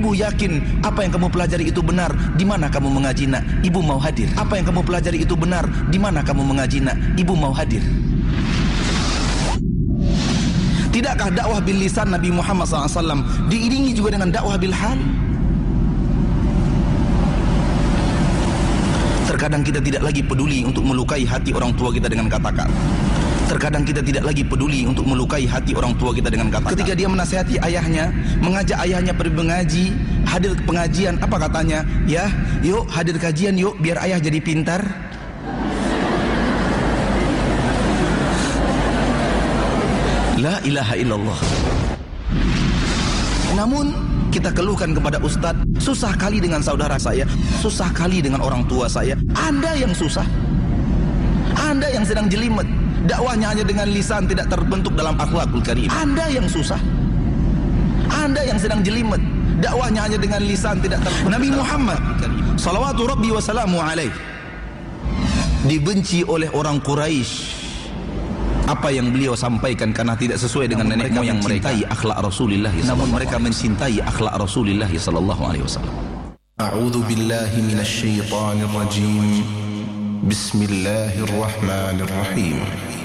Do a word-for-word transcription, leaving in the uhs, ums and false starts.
Ibu yakin apa yang kamu pelajari itu benar, di mana kamu mengaji nak? Ibu mau hadir. Apa yang kamu pelajari itu benar, di mana kamu mengaji nak? Ibu mau hadir. Tidakkah dakwah bil lisan Nabi Muhammad sallallahu alaihi wasallam diiringi juga dengan dakwah bil hal? Terkadang kita tidak lagi peduli untuk melukai hati orang tua kita dengan kata-kata. Terkadang kita tidak lagi peduli untuk melukai hati orang tua kita dengan kata-kata. Ketika dia menasihati ayahnya, mengajak ayahnya pergi mengaji, hadir ke pengajian, apa katanya? Ya, yuk hadir kajian yuk, biar ayah jadi pintar. La ilaha illallah. Namun kita keluhkan kepada ustaz, susah kali dengan saudara saya, susah kali dengan orang tua saya. Anda yang susah, Anda yang sedang jelimet, dakwahnya hanya dengan lisan, tidak terbentuk dalam akhlakul karim. Anda yang susah, Anda yang sedang jelimet, dakwahnya hanya dengan lisan, tidak terbentuk. Nabi Muhammad salawatu rabbi wa salamu alaih dibenci oleh orang Quraisy. Apa yang beliau sampaikan karena tidak sesuai dengan nenek moyang mereka. Akhlak Rasulullah, namun mereka mencintai akhlak Rasulullah sallallahu alaihi wasallam. A'udzu billahi minasy syaithanir rajim. Bismillahirrahmanirrahim.